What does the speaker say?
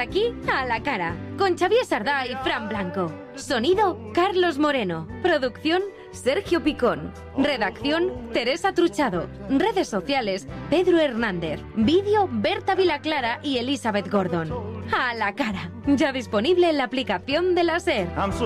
aquí A la Cara, con Xavier Sardá y Fran Blanco. Sonido, Carlos Moreno. Producción, Sergio Picón. Redacción, Teresa Truchado. Redes sociales, Pedro Hernández. Vídeo, Berta Vilaclara y Elizabeth Gordon. A la Cara, ya disponible en la aplicación de la SER.